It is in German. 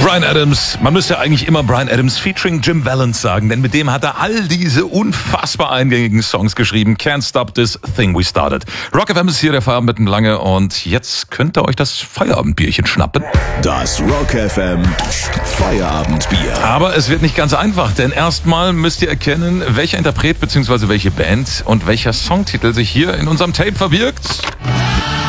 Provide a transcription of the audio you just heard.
Bryan Adams. Man müsste eigentlich immer Bryan Adams featuring Jim Vallance sagen, denn mit dem hat er all diese unfassbar eingängigen Songs geschrieben. Can't Stop This Thing We Started. Rock FM ist hier der Feierabend mit dem Lange und jetzt könnt ihr euch das Feierabendbierchen schnappen. Das Rock FM Feierabendbier. Aber es wird nicht ganz einfach, denn erstmal müsst ihr erkennen, welcher Interpret bzw. welche Band und welcher Songtitel sich hier in unserem Tape verbirgt.